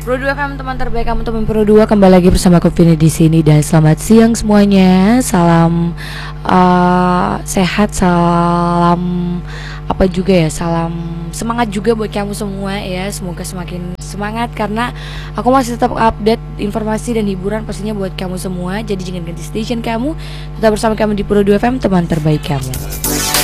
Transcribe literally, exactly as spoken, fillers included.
Pro dua F M, teman terbaik kamu, teman Pro dua, kembali lagi bersama aku Vini di sini, dan selamat siang semuanya. Salam uh, sehat, salam apa juga ya, salam semangat juga buat kamu semua ya. Semoga semakin semangat karena aku masih tetap update informasi dan hiburan pastinya buat kamu semua. Jadi jangan ganti station kamu, tetap bersama kami di Pro dua F M, teman terbaik kamu.